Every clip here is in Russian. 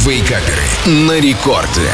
Вейкаперы на рекорде.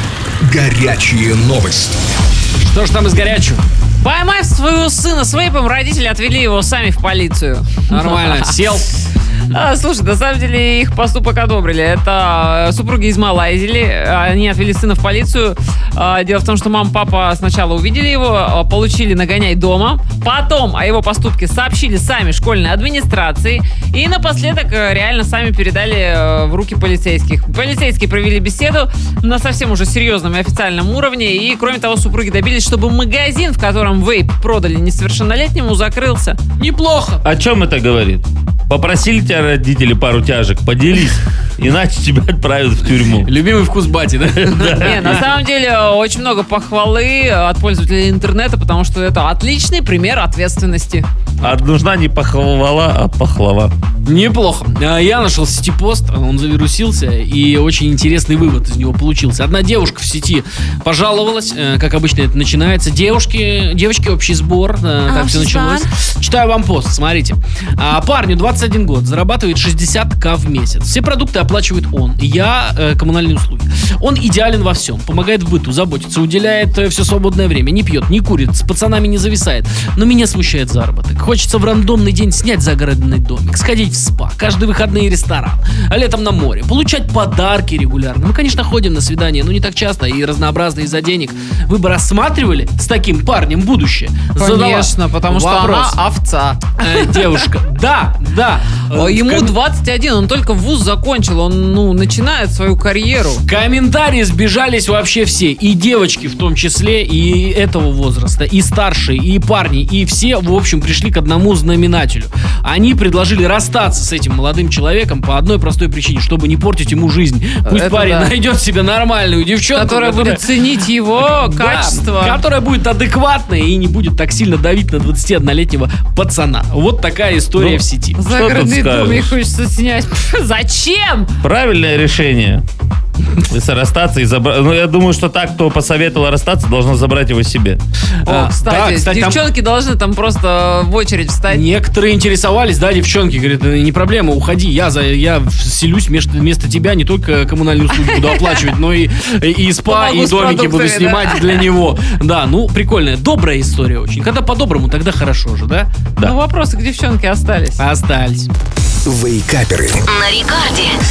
Горячие новости. Что ж там из горячего? Поймав своего сына с вейпом, родители отвели его сами в полицию. Нормально, сел. Слушай, на самом деле их поступок одобрили. Это супруги из Малайзии. Они отвели сына в полицию. Дело в том, что мама и папа сначала увидели его, получили нагоняй дома. Потом о его поступке сообщили сами школьной администрации. И напоследок реально сами передали в руки полицейских. Полицейские провели беседу на совсем уже серьезном и официальном уровне. И кроме того, супруги добились, чтобы магазин, в котором вейп продали несовершеннолетнему, закрылся. Неплохо. О чем это говорит? Попросили тебя родители пару тяжек, поделись, иначе тебя отправят в тюрьму. Любимый вкус бати, да? Не, на самом деле очень много похвалы от пользователей интернета, потому что это отличный пример ответственности. А нужна не похвала, а пахлава. Неплохо. Я нашел сетипост, он завирусился, и очень интересный вывод из него получился. Одна девушка в сети пожаловалась, как обычно это начинается. Девочки, общий сбор, так все началось. Читаю вам пост, смотрите. Парню 21 год, зарабатывает 60к в месяц. Все продукты оплачивает он. Я коммунальные услуги. Он идеален во всем. Помогает в быту, заботится, уделяет все свободное время. Не пьет, не курит, с пацанами не зависает. Но меня смущает заработок. Хочется в рандомный день снять загородный домик, сходить в спа, каждые выходные ресторан, а летом на море, получать подарки регулярно. Мы, конечно, ходим на свидания, но не так часто и разнообразно из-за денег. Вы бы рассматривали с таким парнем будущее? Конечно, потому что она овца. Девушка, да. Ему 21, он только вуз закончил, он начинает свою карьеру. Комментарии сбежались вообще все, и девочки в том числе, и этого возраста, и старшие, и парни, и все, в общем, пришли к одному знаменателю. Они предложили расстаться с этим молодым человеком по одной простой причине, чтобы не портить ему жизнь. Пусть парень найдет себе нормальную девчонку, которая будет ценить его качество. Которая будет адекватная и не будет так сильно давить на 21-летнего пацана. Вот такая история в сети. Загородный домик хочется снять. Зачем? Правильное решение. Если расстаться и забрать. Ну, я думаю, что так, кто посоветовал расстаться, должно забрать его себе. Кстати, девчонки должны там просто в очередь встать. Некоторые интересовались, да, девчонки, говорят, не проблема, уходи, я селюсь вместо тебя, не только коммунальные услуги буду оплачивать, но и спа, и домики буду снимать для него. Да, прикольная, добрая история очень. Когда по-доброму, тогда хорошо же, да? Но вопросы к девчонке остались. Остались. Вейкаперы на рекорде.